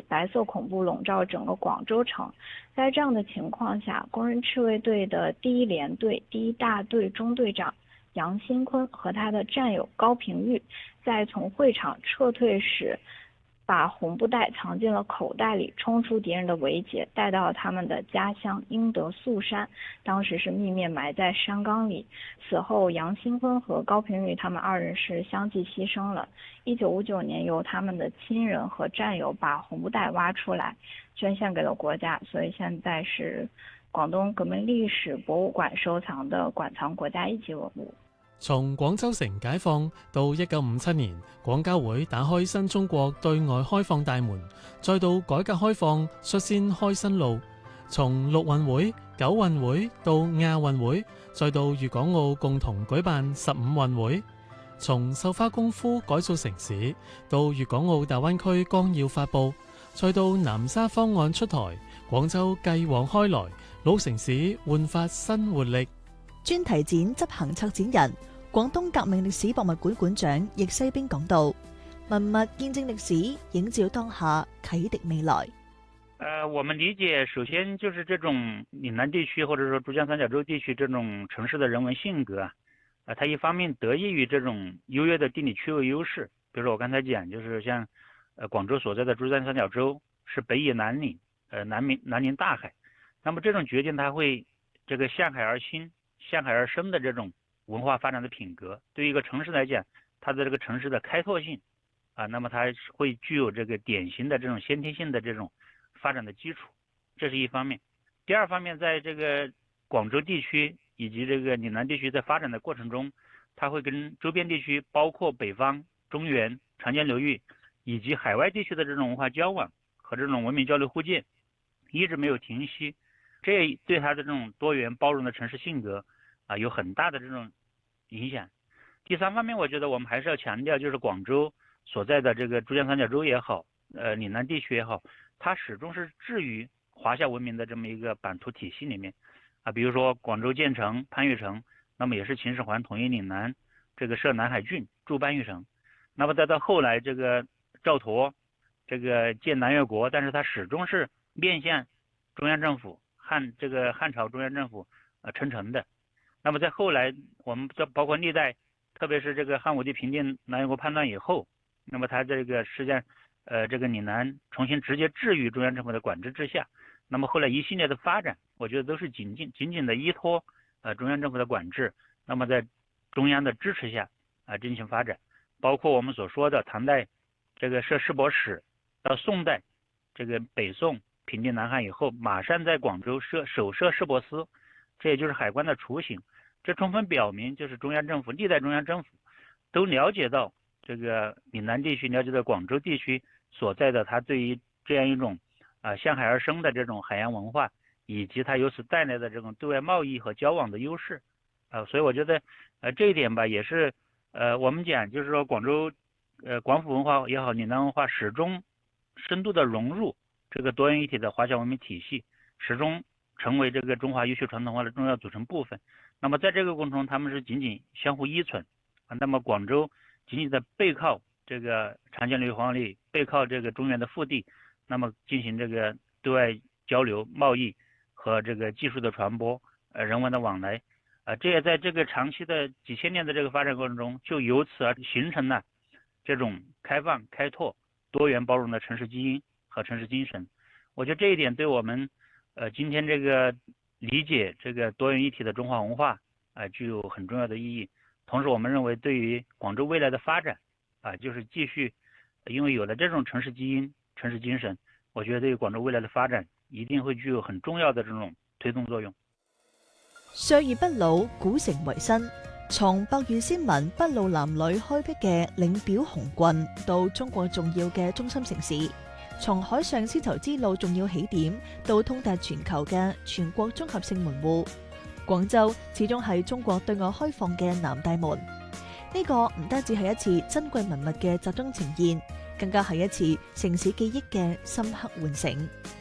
白色恐怖笼罩整个广州城。在这样的情况下，工人赤卫队的第一联队第一大队中队长杨新坤和他的战友高平玉，在从会场撤退时，把红布袋藏进了口袋里，冲出敌人的围截，带到他们的家乡英德素山，当时是秘密埋在山岗里。此后，杨新坤和高平玉他们二人是相继牺牲了。1959年，由他们的亲人和战友把红布袋挖出来，捐献给了国家，所以现在是广东革命歷史博物館收藏的馆藏國家一級文物。 從廣州城解放到1957年，廣交會打開新中國對外開放大門，再到改革開放率先開新路。從陸運會、九運會到亞運會，再到粵港澳共同舉辦15運會。從繡花功夫改造城市，到粵港澳大灣區綱要發布，再到南沙方案出台，廣州繼往開來，老城市煥發新活力。 專題展執行策展人、廣東革命歷史博物館館長易西邊講道：文物見證歷史，映照當下，啟迪未來。 我們理解，首先就是這種嶺南地區或者說珠江三角洲地區這種城市的人文性格它一方面得益於這種優越的地理區位優勢，比如說我剛才講，就是像廣州所在的珠江三角洲是北倚南嶺，南臨大海，那麼這種決定它會這個向海而興、向海而生的這種文化發展的品格，對於一個城市來講，它的這個城市的開拓性那麼它會具有這個典型的這種先天性的這種發展的基礎，這是一方面。第二方面，在這個廣州地區以及這個嶺南地區在發展的過程中，它會跟周邊地區，包括北方、中原、長江流域以及海外地區的這種文化交往和這種文明交流互鑑一直沒有停息，這對它的這種多元包容的城市性格有很大的這種影響。第三方面，我覺得我們還是要強調，就是廣州所在的這個珠江三角洲也好，嶺南地區也好，它始終是置於華夏文明的這麼一個版圖體系裡面比如說廣州建成、番禺城，那麼也是秦始皇統一嶺南，這個設南海郡，築番禺城。那麼再到後來這個趙佗，這個建南越國，但是它始終是面向中央政府，這個漢朝中央政府稱臣的。那麼在後來，我們包括歷代，特別是這個漢武帝平定南越國叛亂以後，那麼它這個實際上這個嶺南重新直接置於中央政府的管制之下。那麼後來一系列的發展，我覺得都是緊緊的依託中央政府的管制，那麼在中央的支持下進行發展。包括我們所說的唐代這個設市舶使，到宋代這個北宋平定南漢以後，馬上在廣州首設市舶司，這也就是海關的雛形。這充分表明，就是中央政府歷代中央政府都了解到這個嶺南地區，了解到廣州地區所在的它對於這樣一種向海而生的這種海洋文化，以及它由此帶來的這種對外貿易和交往的優勢所以我覺得這一點吧，也是我們講就是說廣州廣府文化也好，嶺南文化始終深度的融入這個多元一體的華夏文明體系，始終成為這個中華優秀傳統文化的重要組成部分。那麼在這個過程中，他們是緊緊相互依存那麼廣州緊緊的背靠這個長江流域黃河里，背靠這個中原的腹地，那麼進行這個對外交流、貿易和這個技術的傳播、人文的往來，這也在這個長期的幾千年的這個發展過程中，就由此而形成了這種開放、開拓、多元包容的城市基因和城市精神。我覺得這一點對我們今天這個理解這個多元一體的中華文化具有很重要的意義。同時，我們認為對於廣州未來的發展就是繼續，因為有了這種城市基因、城市精神，我覺得對於廣州未來的發展一定會具有很重要的這種推動作用。 歲月不老，古城為新。從百越先民篳路藍縷開闢嘅領表紅棍，到中國重要嘅中心城市；從海上絲綢之路重要起點，到通達全球嘅全國綜合性門戶，廣州始終係中國對外開放嘅南大門。呢個唔單止係一次珍貴文物嘅集中呈現，更加係一次城市記憶嘅深刻喚醒。